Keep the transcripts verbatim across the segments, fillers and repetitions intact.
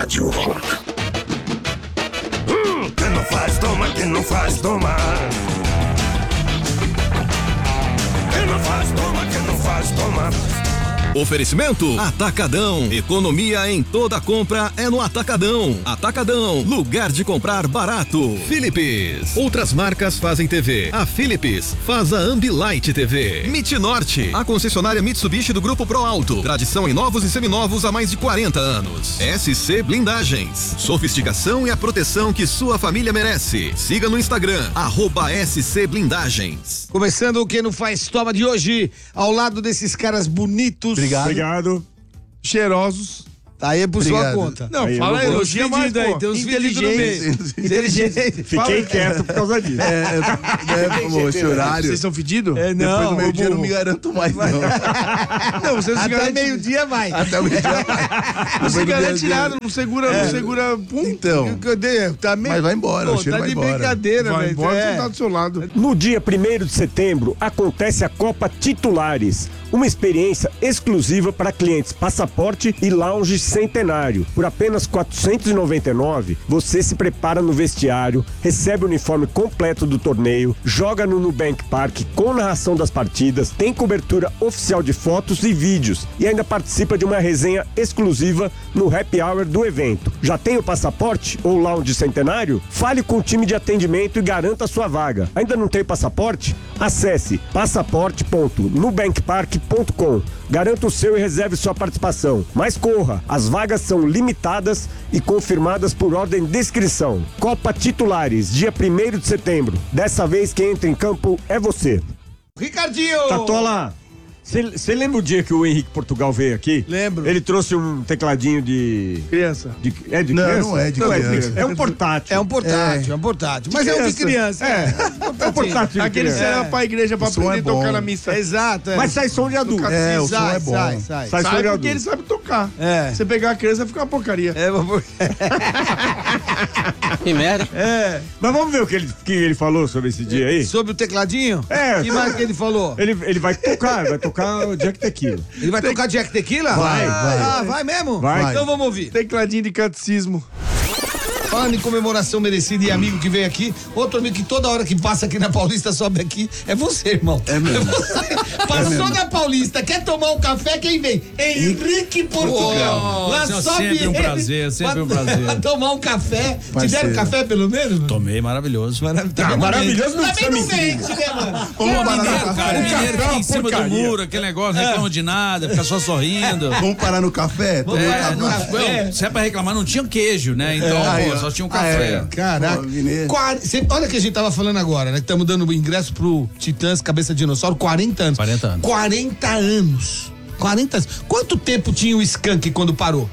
Rádio Rock. Hum, quem não faz, toma, quem não faz, toma. Quem não faz, toma, quem não faz, toma. Oferecimento Atacadão. Economia em toda compra é no Atacadão. Atacadão, lugar de comprar barato. Philips. Outras marcas fazem T V. A Philips faz a Ambilight T V. Mitnorte, a concessionária Mitsubishi do Grupo Pro Alto. Tradição em novos e seminovos há mais de quarenta anos. S C Blindagens. Sofisticação e a proteção que sua família merece. Siga no Instagram, arroba S C Blindagens. Começando o Que Não Faz Toma de hoje, ao lado desses caras bonitos. Obrigado. Obrigado. Cheirosos. Tá aí por Obrigado. sua conta. Não, aí, fala aí, elogia mais, aí, tem uns inteligentes. Inteligente. Fiquei quieto por causa disso. É, é, é esse horário. Vocês são fedidos? É, não. Depois do meio-dia eu não me garanto mais, não. Não, vocês até meio-dia vai. Até o meio-dia vai. Não se garante nada, não segura, é. não segura. Pum. Então. Tá meio... Mas vai embora, Pô, o cheiro tá vai de embora. brincadeira, vai velho. embora, É. você tá do seu lado. No dia primeiro de setembro, acontece a Copa Titulares, uma experiência exclusiva para clientes Passaporte e Lounge Centenário. Por apenas quatrocentos e noventa e nove reais, você se prepara no vestiário, recebe o uniforme completo do torneio, joga no Nubank Park com narração das partidas, tem cobertura oficial de fotos e vídeos e ainda participa de uma resenha exclusiva no Happy Hour do evento. Já tem o passaporte ou Lounge Centenário? Fale com o time de atendimento e garanta a sua vaga. Ainda não tem passaporte? Acesse passaporte ponto nubankpark ponto com. Garanta o seu e reserve sua participação. Mas corra, as vagas são limitadas e confirmadas por ordem de inscrição. Copa Titulares, dia primeiro de setembro. Dessa vez quem entra em campo é você. Ricardinho! Tatola, você lembra o dia que o Henrique Portugal veio aqui? Lembro. Ele trouxe um tecladinho de... Criança. de é de Não, criança? não é de não criança. É, de... é um portátil. É um portátil, é, um portátil. Mas é um de criança. É, é um portátil de Aquele que criança. você leva pra igreja pra O som aprender é a tocar bom. na missa. Exato, é. Mas sai som de adulto. É, o som sai, é bom. sai, sai. Sai som Sabe de porque adulto. ele sabe tocar. É. Você pegar a criança, fica uma porcaria. É, vamos... Que merda. é. Mas vamos ver o que ele, que ele falou sobre esse dia aí? Sobre o tecladinho? É. Que mais que ele falou? Ele, ele vai tocar, vai tocar o Jack Tequila. Ele vai tocar Jack Tequila? Vai, vai. Ah, vai mesmo? Vai. Então vamos ouvir. Tecladinho de catecismo. Falando em comemoração merecida e amigo que veio aqui, outro amigo que toda hora que passa aqui na Paulista sobe aqui, é você, irmão. É mesmo. você. Passou na Paulista, quer tomar um café, quem vem? Henrique Portugal. Lá Isso é sobe sempre um ele prazer, sempre um pra- prazer. tomar um café. Te Parceiro. deram café pelo menos? Tomei, maravilhoso. Maravilhoso. maravilhoso não Também não precisa mente, né, mano? Vamos parar no Mineiro, cara, café. mineiro fica em cima do porcaria. muro, aquele negócio, não reclama de nada, fica só sorrindo. Vamos parar no café? Tomar É, café. não, café. não, se é pra reclamar, não tinha queijo, né? Então, Aí, pô, ó. só tinha um Ah, é. café. Caraca. Pô, mineiro. Quar- cê- olha o que a gente tava falando agora, né? Que estamos dando o ingresso pro Titãs Cabeça de Dinossauro, quarenta anos. quarenta anos. quarenta anos. quarenta anos. Quanto tempo tinha o Skank quando parou?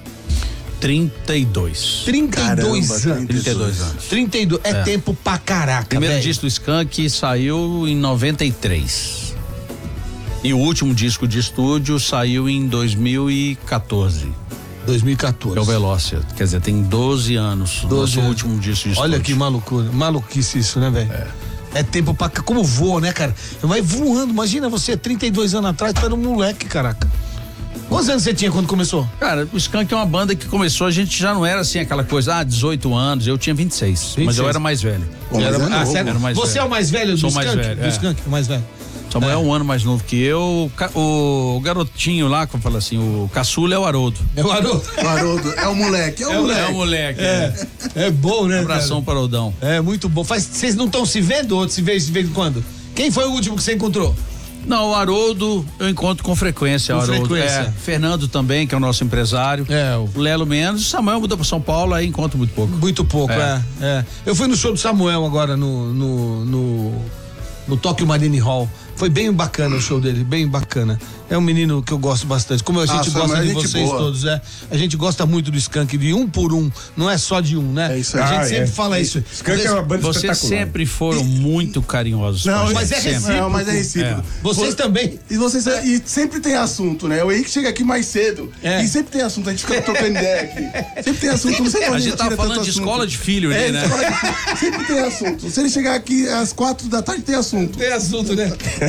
trinta e dois. trinta e dois Caramba, anos. trinta e dois anos. trinta e dois. É, É. tempo pra caraca, Primeiro velho. disco do Skank saiu em noventa e três. E o último disco de estúdio saiu em dois mil e quatorze. dois mil e quatorze. Que é o Velocity. Quer dizer, tem doze anos. doze Nosso anos. último disco de Olha estúdio. que malucura. Maluquice isso, né, velho? É. É tempo pra... ca- Como voa, né, cara? Vai voando. Imagina você, trinta e dois anos atrás, tu era um moleque, caraca. Quantos anos você tinha quando começou? Cara, o Skank é uma banda que começou, a gente já não era assim aquela coisa, ah, dezoito anos, eu tinha vinte e seis, vinte e seis. mas eu era mais velho. Pô, mas Era- é ah, novo. sério? Era mais Você velho. é o mais velho do Sou Skank? mais velho, Do é. Skank, o mais velho. Samuel é um ano mais novo que eu, ca- o, o garotinho lá, como fala assim, o caçula é o Haroldo. É o Haroldo. Haroldo, é o moleque, é o moleque. É o moleque. É, é bom, né, Abração para o Haroldão. cara? É muito bom. Faz, vocês não estão se vendo ou se vê de vez em quando? Quem foi o último que você encontrou? Não, o Haroldo eu encontro com frequência. Com o Haroldo. frequência. É, Fernando também, que é o nosso empresário. É, o- O Lelo menos. O Samuel mudou para São Paulo, aí encontro muito pouco. Muito pouco, é. É. é. Eu fui no show do Samuel agora no no, no, no Tokyo Marine Hall. Foi bem bacana o show dele, bem bacana. É um menino que eu gosto bastante. Como a gente Samuel gosta é de gente vocês boa. todos, é. A gente gosta muito do Skank de um por um, não é só de um, né? É isso aí. A gente Ah, sempre é. fala isso. Skank é uma banda Vocês espetacular. sempre foram muito carinhosos. Não, com a gente, mas é sempre. recíproco. Não, mas é recíproco. Vocês Vo- também. E vocês e sempre tem assunto, né? O Henrique chega aqui mais cedo É. e sempre tem assunto, a gente fica trocando ideia aqui. Sempre tem assunto, não sei A onde gente tava tira falando tanto de assunto. escola de filho É, ali, né? escola de- sempre tem assunto. Se ele chegar aqui às quatro da tarde, tem assunto. Tem assunto, né?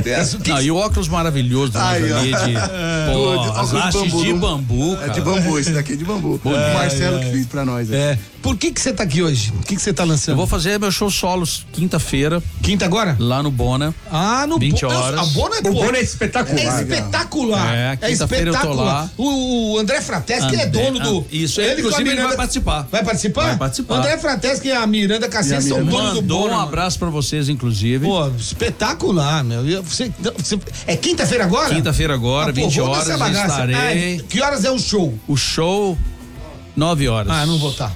Não, e o óculos maravilhoso do Magali de pô, De- as óculos de hastes bambu, de não- bambu, É cara. de bambu, esse daqui é de bambu. O Marcelo que fez pra nós. É. Por que que você tá aqui hoje? O que que você tá lançando? Eu vou fazer meu show solos quinta-feira, Quinta agora? lá no Bona. Ah, no vinte Bo- horas. A Bona é O boa. Bona é espetacular. É espetacular. É, É quinta-feira eu tô espetacular. lá. O, o André Frateschi é André- dono do. ah, isso, ele com a inclusive ele Miranda- vai participar. Vai participar? Vai participar. O André Frateschi e a Miranda Cassiano E a são Miranda. donos do Mandou Bona. um mano. abraço pra vocês, inclusive. Pô, espetacular, meu. E Você, você- é quinta-feira agora? Quinta-feira agora, Ah, pô, vinte vou horas, nessa bagaça. estarei. Ah, que horas é o show? O show, nove horas. Ah, não vou estar.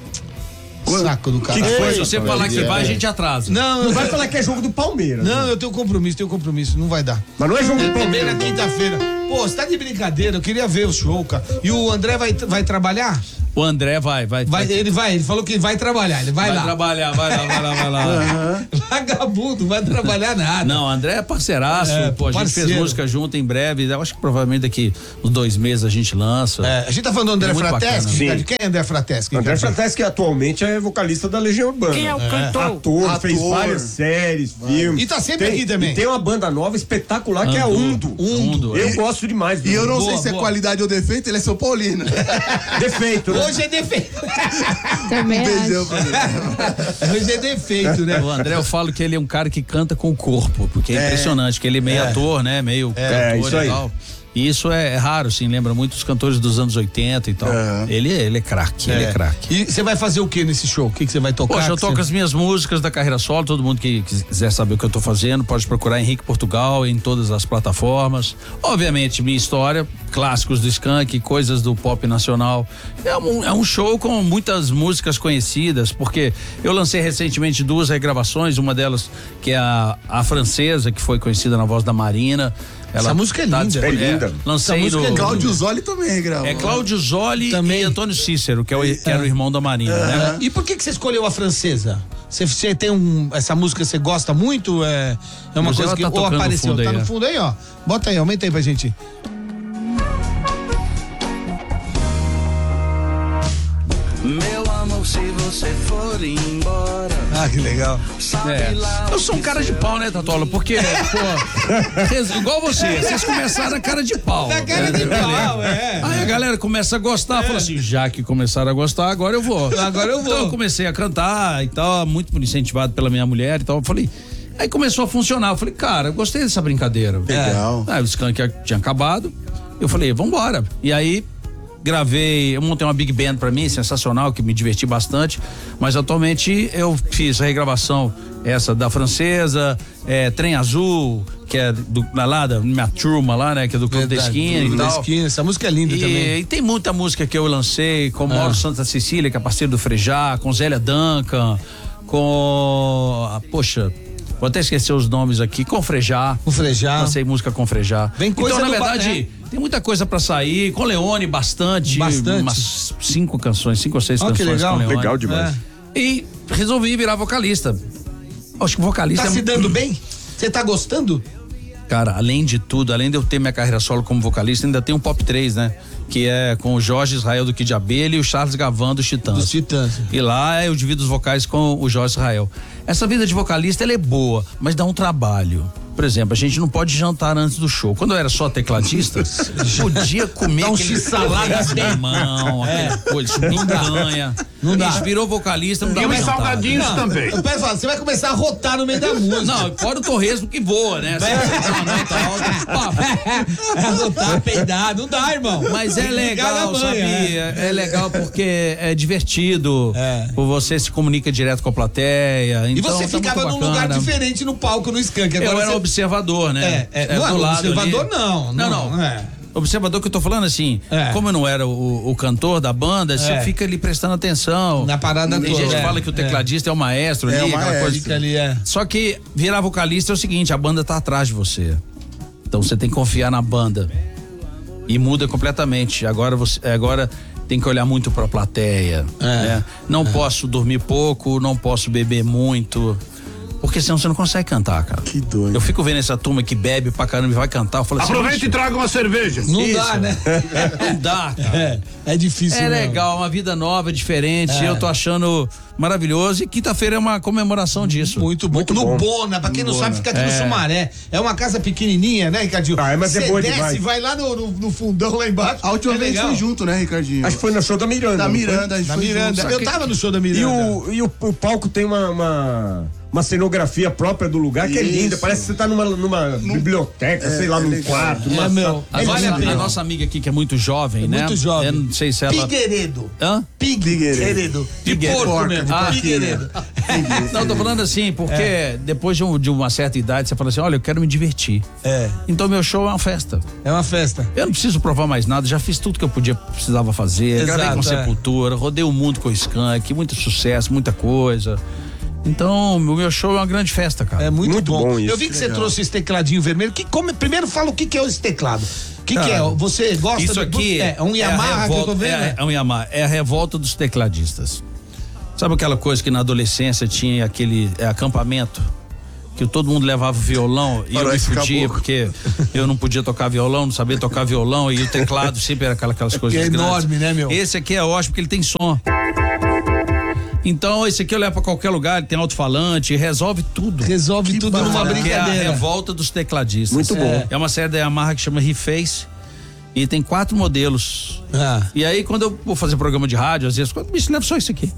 Saco do cara. Que que foi? Se você falar que vai, a gente atrasa. Não, Não vai falar que é jogo do Palmeiras. não, eu tenho compromisso, tenho compromisso, não vai dar. Mas não é jogo do É primeira Palmeiras. quinta-feira. Pô, você tá de brincadeira, eu queria ver o show, cara. E o André vai, vai trabalhar? O André vai, vai. Vai, ele vai, ele falou que vai trabalhar, ele vai, vai lá. trabalhar, vai lá, vai lá, vai lá. Vagabundo, não vai trabalhar nada. Não, André é parceiraço, É, pô, a gente parceiro. fez música junto em breve, eu acho que provavelmente daqui uns dois meses a gente lança. É, a gente tá falando do André É muito Frateschi? bacana. Ricardo? Sim. Quem é André Frateschi? André Ricardo? Frateschi, que atualmente é vocalista da Legião Urbana. Quem é o cantor? Ator, Ator. fez várias séries, filmes. E tá sempre Tem- aqui também. E tem uma banda nova espetacular que é a Undo. Undo. Undo, Eu é. gosto demais do E eu não Undo. sei Boa, se é boa. qualidade ou defeito, ele é São Paulino. Defeito, né? Hoje é defeito. Também Beijão acho. pra ele. Hoje é defeito, né? O André, eu falo que ele é um cara que canta com o corpo, porque é, impressionante, que ele é meio ator, né? Meio É, cantor isso e aí. tal. E isso é, é raro, assim, lembra muito os cantores dos anos oitenta e tal. Ele, ele é craque, ele é craque. E você vai fazer o que nesse show? O que que você vai tocar? Poxa, eu Que toco você- as minhas músicas da carreira solo, todo mundo que quiser saber o que eu tô fazendo, pode procurar Henrique Portugal em todas as plataformas. Obviamente, minha história, clássicos do Skank, coisas do pop nacional. É um, é um show com muitas músicas conhecidas, porque eu lancei recentemente duas regravações, uma delas que é a, a francesa, que foi conhecida na voz da Marina. Ela Essa música é tá linda. disponível. É linda. Lancei Essa música no, é linda. Cláudio Zoli também gravou. É Cláudio Zoli Também. e Antônio Cícero, que, é o, que era o irmão da Marina, né? E por que que você escolheu a francesa? Você, você tem um. Essa música você gosta muito? É, é uma Mas coisa ela que tá ou tocando no apareceu. fundo Tá aí, no é. fundo aí, ó. Bota aí, aumenta aí pra gente. Meu amor, se você for embora, Ah, que legal. É. Eu sou um cara de pau, né, Tatola? Porque, pô, vocês- igual você, vocês começaram a cara de pau. Da cara de pau, é. Aí a galera começa a gostar, fala assim, já que começaram a gostar, agora eu vou. Agora eu vou. Então eu comecei a cantar e tal, muito incentivado pela minha mulher e tal. Eu falei, aí começou a funcionar. Eu falei, cara, eu gostei dessa brincadeira. Legal. Aí o Skank tinha acabado. Eu falei, vambora. E aí gravei, eu montei uma big band pra mim, sensacional, que me diverti bastante, mas atualmente eu fiz a regravação essa da francesa, é, Trem Azul, que é do, lá da minha turma lá, né, que é do Clube da Verdade, Esquina Clube e da tal. Esquina, essa música é linda também. E, e tem muita música que eu lancei, com Mauro Santa Cecília, que é parceiro do Frejá, com Zélia Duncan, com, ah, poxa, vou até esquecer os nomes aqui, com Frejá. O Frejá. Lancei música com Frejá. Vem coisa então, na do ba- verdade, é. tem muita coisa pra sair. Com Leone, bastante. Bastante. Umas cinco canções, cinco ou seis Ó, que canções legal. com Leone. Legal demais. É. E resolvi virar vocalista. Acho que vocalista Tá é se muito- dando bem? Você tá gostando? Cara, além de tudo, além de eu ter minha carreira solo como vocalista, ainda tem um Pop três, né? Que é com o Jorge Israel do Kid Abelha e o Charles Gavan dos Titãs. Dos Titãs. E lá eu divido os vocais com o Jorge Israel. Essa vida de vocalista, ela é boa, mas dá um trabalho. Por exemplo, a gente não pode jantar antes do show. Quando eu era só tecladista, podia comer Dá um aquele x-salada de limão, aquela coisa, picanha. Não dá. A gente virou vocalista, não dá mais jantar. também. Eu peço, você vai começar a rotar no meio da música. Não, fora o torresmo que voa, né? Assim, não, não, tá alto, pá. É rotar, peidar, não dá, irmão. Mas é Tem que ligar legal, na manha, sabia? é. É legal porque é divertido. É. Por você se comunica direto com a plateia. E Então, você tá ficava muito num lugar bacana. diferente no palco, no Skank. Agora Eu era você... observador, né? É, é, não era observador, ali. não, Não, não, não. é. Observador que eu tô falando assim, É. como eu não era o, o cantor da banda, você É. fica ali prestando atenção. Na parada Tem toda, gente que é, fala que o tecladista é, o maestro É ali, o aquela maestro. coisa. Fica ali, é. Só que virar vocalista é o seguinte, a banda tá atrás de você. Então você tem que confiar na banda. E muda completamente. Agora você, agora tem que olhar muito pra plateia. É. Né? Não posso dormir pouco, não posso beber muito. Porque senão você não consegue cantar, cara. Que doido. Eu fico vendo essa turma que bebe pra caramba e vai cantar. Eu falo assim, Aproveita e traga uma cerveja. Não Isso. dá, né? não dá, cara. É, é difícil. É mesmo. legal, uma vida nova, diferente. É. Eu tô achando maravilhoso. E quinta-feira é uma comemoração disso. Muito bom. Muito no bom. Bona, pra quem não sabe, fica aqui no Sumaré. É uma casa pequenininha, né, Ricardinho? Ah, mas é Cê boa desce, demais. vai lá no, no, no fundão, lá embaixo. A última é vez legal. foi junto, né, Ricardinho? Acho que foi no show da Miranda. Da não foi? Miranda, a gente Da foi Miranda. junto. Eu tava no show da Miranda. E, o, e o, o palco tem uma, uma, uma cenografia própria do lugar que é Isso. linda. Parece que você tá numa, numa biblioteca, sei lá, é num legal. quarto. Numa É, meu. A, É nossa, vale a pena. a nossa amiga aqui, que é muito jovem, É né? muito jovem. Eu não sei se ela. Pigueredo. Hã? Pigueredo. De Pigueredo. porco mesmo. Ah, Pigueredo. Não, tô falando assim, porque É. depois de, um- de uma certa idade, você fala assim: olha, eu quero me divertir. É. Então meu show é uma festa. É uma festa. Eu não preciso provar mais nada, já fiz tudo que eu podia, precisava fazer. Exato, Gravei com é. Sepultura, rodei o mundo com o Skank, muito sucesso, muita coisa. Então, o meu show é uma grande festa, cara. É muito, Muito bom. bom isso. Eu vi que você trouxe esse tecladinho vermelho. Que, como, primeiro fala o que, que é esse teclado. O que, que Cara, é? Você gosta Isso do- aqui É, é um Yamaha a que eu tô revolta- vendo. É, né? é um Yamaha, é a revolta dos tecladistas. Sabe aquela coisa que na adolescência tinha aquele é, acampamento? Que todo mundo levava o violão e eu me Parece fudia, caboclo. porque eu não podia tocar violão, não sabia tocar violão, e o teclado sempre era aquela- aquelas coisas é grandes. enorme, né, meu? Esse aqui é ótimo porque ele tem som. Então, esse aqui eu levo pra qualquer lugar, ele tem alto-falante, resolve tudo. Resolve tudo numa Que é a brincadeira. revolta dos tecladistas. Muito bom. É uma série da Yamaha que chama Reface e tem quatro modelos. Ah. E aí, quando eu vou fazer programa de rádio, às vezes, quando me leva só isso aqui.